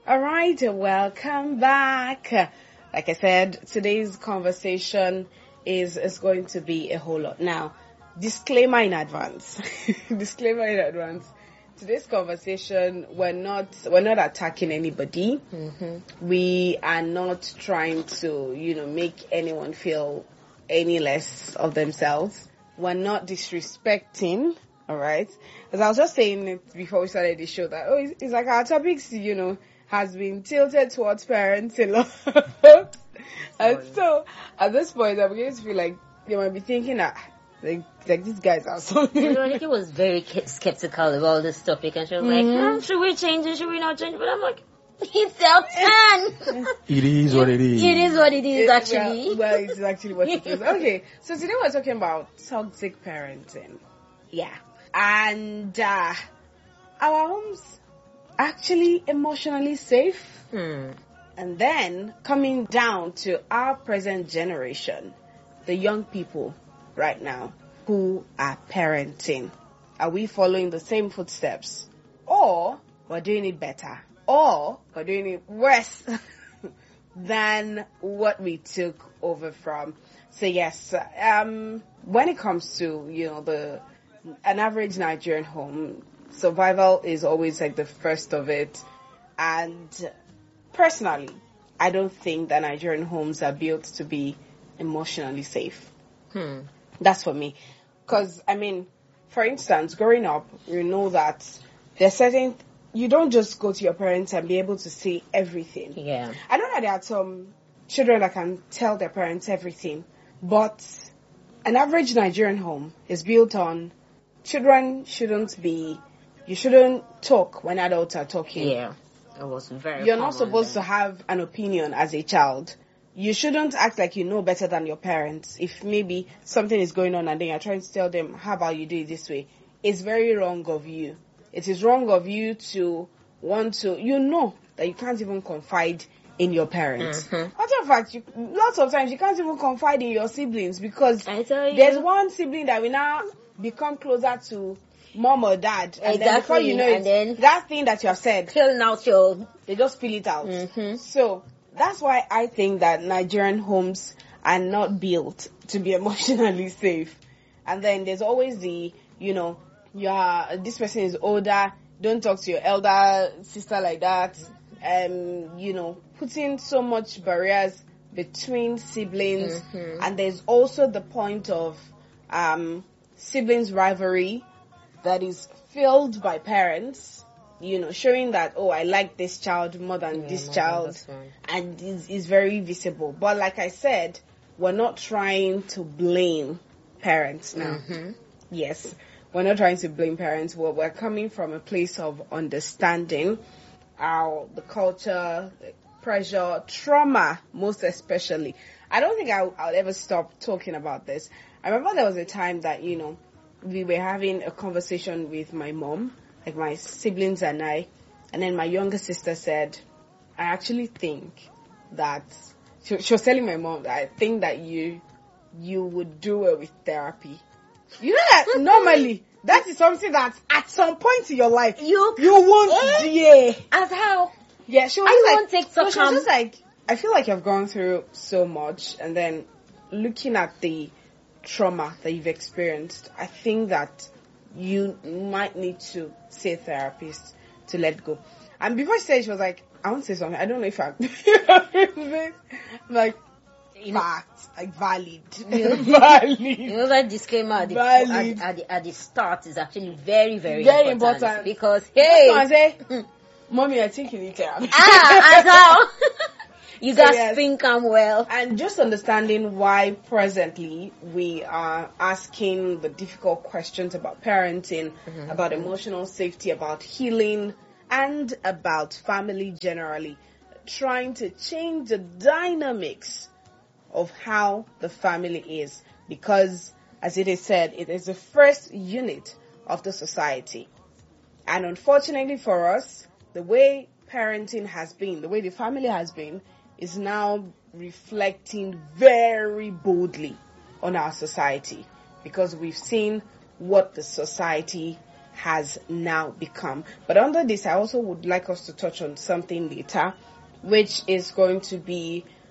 All right, welcome back. Like I said, today's conversation is going to be a whole lot. Now, disclaimer in advance. Disclaimer in advance. Today's conversation, we're not attacking anybody. We are not trying to, make anyone feel any less of themselves. We're not disrespecting. All right. As I was just saying it before we started the show, that it's like our topics, has been tilted towards parents a lot. And so at this point, I'm beginning to feel like you might be thinking that like these guys are something. Monica was very skeptical about this topic, and she was like, "Should we change it? Should we not change it?" But I'm like, "It's our turn." It is what it is. It is what it is, actually. Well, it's actually what it is. Okay, so today we're talking about toxic parenting. Yeah. And our homes actually emotionally safe. And then coming down to our present generation, the young people right now who are parenting. Are we following the same footsteps? Or we're doing it better? Or we're doing it worse than what we took over from? So yes, when it comes to, an average Nigerian home, survival is always like the first of it. And personally, I don't think that Nigerian homes are built to be emotionally safe. That's for me. Because, for instance, growing up, you know that there's certain... You don't just go to your parents and be able to say everything. Yeah. I know that there are some children that can tell their parents everything, but an average Nigerian home is built on children you shouldn't talk when adults are talking. Yeah. It was very You're not supposed to have an opinion as a child. You shouldn't act like you know better than your parents. If maybe something is going on and then you're trying to tell them, how about you do it this way? It's very wrong of you. It is wrong of you to want to, that you can't even confide in your parents. Matter of fact, lots of times you can't even confide in your siblings because there's one sibling that will now become closer to mom or dad. And then before you know it, that thing that you have said, they just spill it out. So that's why I think that Nigerian homes are not built to be emotionally safe. And then there's always the, this person is older, don't talk to your elder sister like that. Putting so much barriers between siblings. And there's also the point of siblings rivalry that is filled by parents, showing that, I like this child more than this child, and is very visible. But like I said, we're not trying to blame parents now. Yes, we're not trying to blame parents. We're coming from a place of understanding the culture, the pressure, trauma, most especially. I don't think I'll ever stop talking about this. I remember there was a time that, we were having a conversation with my mom, like my siblings and I, and then my younger sister said, I actually think that, she was telling my mom that I think that you would do well with therapy. You know that normally, that is something that at some point in your life, you won't, As how? Yeah, she was she was just like, I feel like you've gone through so much, and then looking at the trauma that you've experienced, I think that you might need to see a therapist to let go. And before she said, she was like, I want to say something. I don't know if I'm like, fact, like valid. Valid. That disclaimer at the start is actually very, very important. Because, hey, mommy, I think you need therapy. As how? You guys think I'm well. And just understanding why presently we are asking the difficult questions about parenting, about emotional safety, about healing, and about family generally. Trying to change the dynamics of how the family is. Because, as it is said, it is the first unit of the society. And unfortunately for us, the way parenting has been, the way the family has been, is now reflecting very boldly on our society, because we've seen what the society has now become. But under this, I also would like us to touch on something later, which is going to be